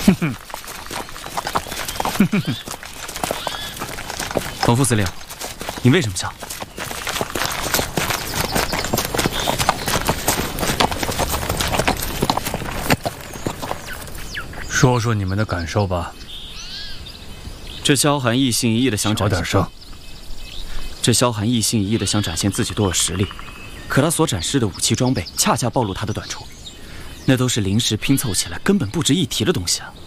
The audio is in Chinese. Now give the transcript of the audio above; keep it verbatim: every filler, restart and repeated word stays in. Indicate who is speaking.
Speaker 1: 哼哼，哼哼哼。冯副司令，你为什么笑？
Speaker 2: 说说你们的感受吧。
Speaker 1: 这萧寒一心一意的想展现，
Speaker 2: 小点声。
Speaker 1: 这萧寒一心一意的想展现自己多有实力，可他所展示的武器装备恰恰暴露他的短处，那都是临时拼凑起来，根本不值一提的东西啊！